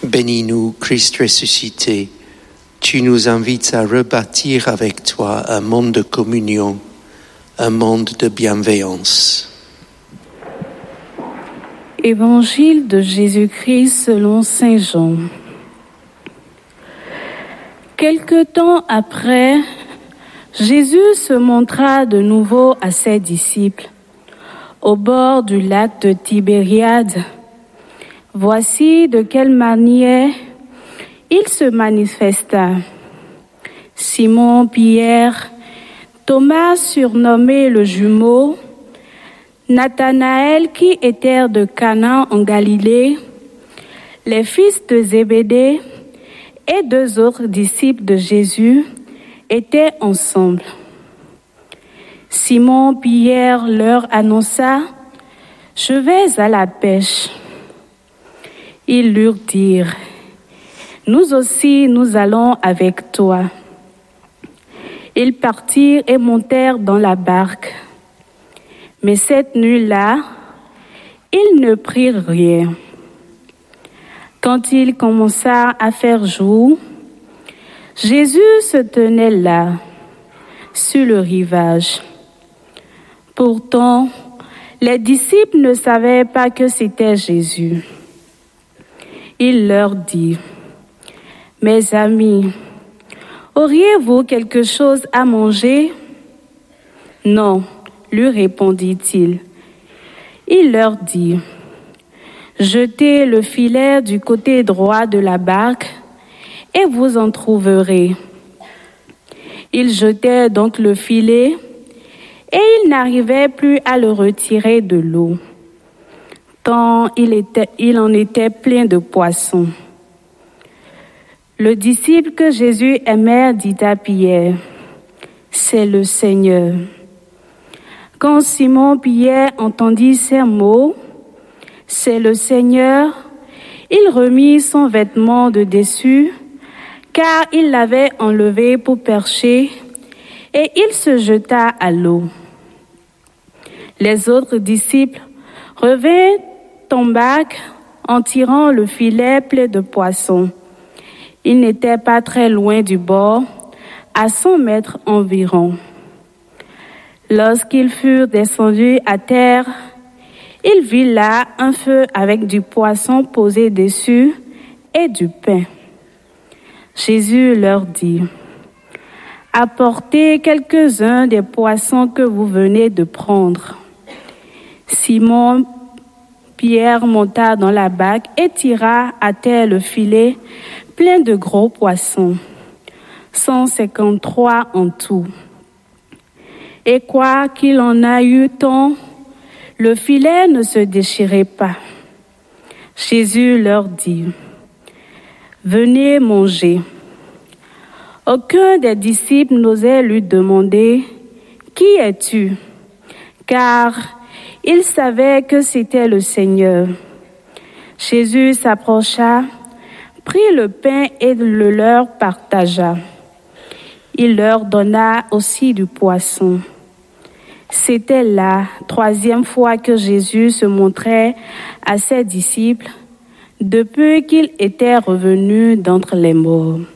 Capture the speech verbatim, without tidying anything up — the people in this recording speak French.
Bénis-nous, Christ ressuscité. Tu nous invites à rebâtir avec toi un monde de communion, un monde de bienveillance. Évangile de Jésus-Christ selon saint Jean. Quelque temps après, Jésus se montra de nouveau à ses disciples, au bord du lac de Tibériade. Voici de quelle manière il se manifesta. Simon Pierre, Thomas surnommé le jumeau, Nathanaël qui était de Cana en Galilée, les fils de Zébédée et deux autres disciples de Jésus étaient ensemble. Simon Pierre leur annonça: « Je vais à la pêche. » Ils lui dirent: « Nous aussi, nous allons avec toi. » Ils partirent et montèrent dans la barque. Mais cette nuit-là, ils ne prirent rien. Quand il commença à faire jour, Jésus se tenait là, sur le rivage. Pourtant, les disciples ne savaient pas que c'était Jésus. Il leur dit: « Mes amis, auriez-vous quelque chose à manger? » « Non, lui répondit-il. Il leur dit: « Jetez le filet du côté droit de la barque et vous en trouverez. » Ils jetaient donc le filet et ils n'arrivaient plus à le retirer de l'eau, tant il, était, il en était plein de poissons. Le disciple que Jésus aimait dit à Pierre: « C'est le Seigneur. » Quand Simon Pierre entendit ces mots, « C'est le Seigneur », il remit son vêtement de dessus, car il l'avait enlevé pour pêcher, et il se jeta à l'eau. Les autres disciples revinrent en barque en tirant le filet plein de poissons. Ils n'étaient pas très loin du bord, à cent mètres environ. Lorsqu'ils furent descendus à terre, ils virent là un feu avec du poisson posé dessus et du pain. Jésus leur dit: « Apportez quelques-uns des poissons que vous venez de prendre. » Simon Pierre monta dans la barque et tira à terre le filet plein de gros poissons, cent cinquante-trois en tout. Et quoi qu'il en a eu tant, le filet ne se déchirait pas. Jésus leur dit: « Venez manger. » Aucun des disciples n'osait lui demander: « Qui es-tu ?» car il savait que c'était le Seigneur. Jésus s'approcha, prit le pain et le leur partagea. Il leur donna aussi du poisson. C'était la troisième fois que Jésus se montrait à ses disciples depuis qu'il était revenu d'entre les morts.